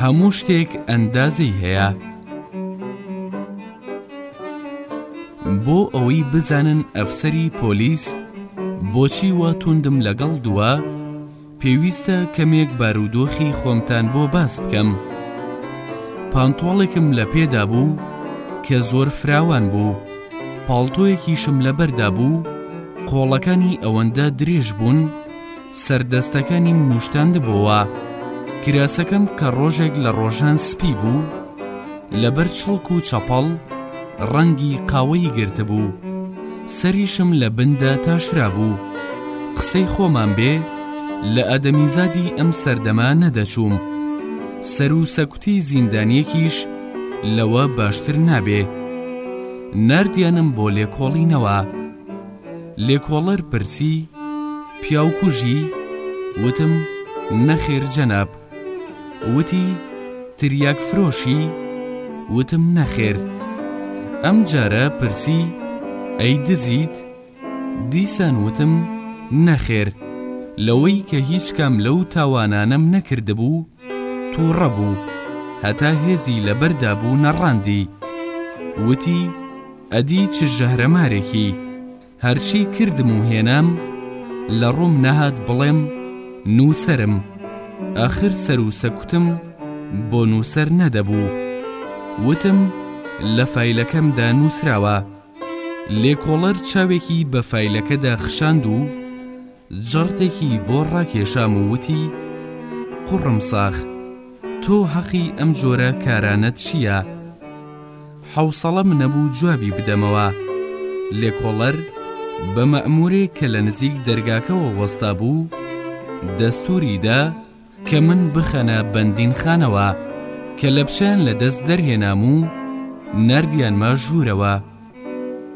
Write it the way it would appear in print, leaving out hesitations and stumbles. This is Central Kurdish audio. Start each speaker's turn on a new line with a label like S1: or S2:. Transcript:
S1: هەموو شتێک ئەندازەی هەیە بۆ ئەوەی بزانن ئەفسەری پۆلیس بۆچی وا توندم لەگەڵ دووە پێویستە کەمێک بارودۆخی خۆمتان بۆ باس بکەم. پانتۆڵێکم لە پێدا بوو کە زۆر فراوان بوو، پاڵتۆیەکیشم لەبەردا بوو، قۆڵەکانی ئەوەندە درێژ بوون سەردەستەکانیم نوشتاندبووە. کراسەکەم کە ڕۆژێک لە ڕۆژان سپی بوو لەبەر چڵک و چەپەڵ ڕەنگی قاوەی گرتبوو، سەریشم لە بندا تاشرا بوو. قسەی خۆمان بێ لە ئەدەمیزادی ئەم سەردەما نەدەچووم، سەر و سەکوتی زیندانیەکیش لەوە باشتر نابێ. نردیانم بۆ لێکۆڵینەوە. لێکۆڵەر پرسی پیاوکوژی؟ وتم نەخێر جەناب. وتی تریاک فرۆشی؟ وتم نەخێر. ئەم جارە پرسی ئەی دزیت؟ دیسان وتم نەخێر. لەوەی کە هیچ کام لەو تاوانانم نەکردبوو تووڕە بوو، هەتا هێزی لەبەردا بوو نەڕاندی. وتی ئەدی چ ژەهرەمارێکی، هەرچی کردم و هێنام لە ڕووم نەهات بڵێم نووسەرم. ئاخر سەر و سەکوتم بۆ نووسەر نەدەبوو. وتم لە فایلەکەمدا نووسراوە. لێکۆڵەر چاوێکی بە فایلەکەدا خشاند و جەڕتێکی بۆ ڕاکێشام و وتی قوڕم ساخ، تۆ حەقی ئەم جۆرە کارانەت چییە؟ حەوسەڵەم نەبوو جوابی بدەمەوە. لێکۆڵەر بە مەئموورێک کە لە نزیک دەرگاکەوە وەستا بوو دەستوریدا کە من بخەنە بەندینخانەوە کە لە پشیان لە دەست دەرهێنام و نردیانمە ژوورەوە.